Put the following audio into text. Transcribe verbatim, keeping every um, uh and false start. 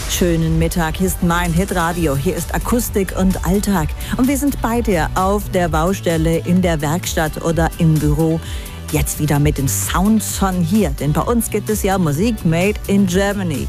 Schönen Mittag, hier ist mein Hitradio, hier ist Akustik und Alltag. Und wir sind bei dir auf der Baustelle, in der Werkstatt oder im Büro. Jetzt wieder mit den Sounds von hier, denn bei uns gibt es ja Musik made in Germany.